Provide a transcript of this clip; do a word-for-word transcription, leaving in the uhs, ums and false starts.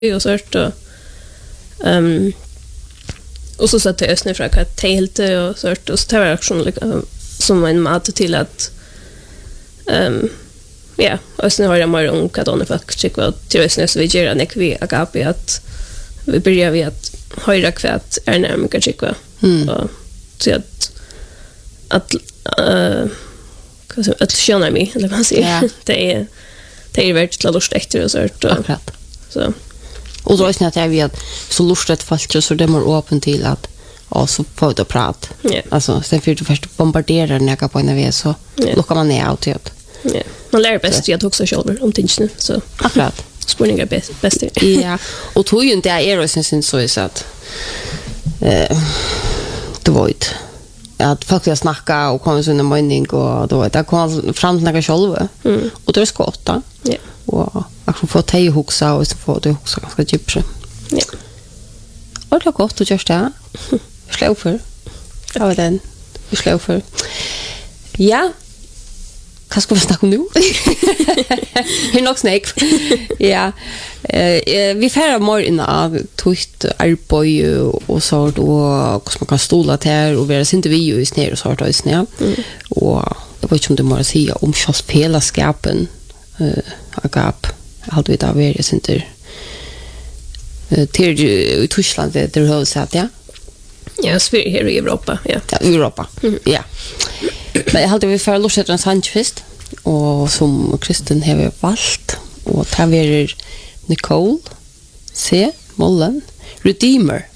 och sånt och ehm och så satt jag snö för att tälte och sånt och så tar jag också som en mat till att ehm ja, och sen har jag mer om vad de faktiskt tycker till snö så vi gör en ekvi agape att vi börjar vi att höra kvart är närmare tycker Mm. och så att att eh vad så att känna mig eller vad man säger. Ja. Det är det är väldigt lust efter och sånt och Akkurat. så Och då är det att vi att så lustigt fallt så det är öppen till att och så får det prat. ja. Alltså sen för du först bombarderar när jag på en vez så Ja. lockar man ner ut det. Ja. Man lär bäst jag också själv om tingene så Akkurat. spårningar bäst bäst. Ja, och tog ju inte är det sen så är så att eh det var inte att faktiskt snacka och komma såna mening och då det kom fram till några själva. Mm. Och det är skotta. Ja. Och jag får få tej huxa och så får du huxa ganska djupt. Ja. Och det är gott att göra det. Vi slår för. Ja, vad den. Vi slår för. Ja. Vad ska vi snacka om nu? Hur nog snäck. Ja. Eh vi färrar morgon av tutt arbete och så och hur man kan stola till och vara inte vi ju i snär och så där i snär. Och det var ju som det måste säga om själva fällskapen eh agap. Allt vi där är det inte eh till i Tyskland det det har sagt ja. Ja, Sverige här i Europa, ja. Ja, Europa. Mm. Ja. Men jag hade vi för lust en Sanchez och som kristen har vi valt och tar vi Nicole C Mollen Redeemer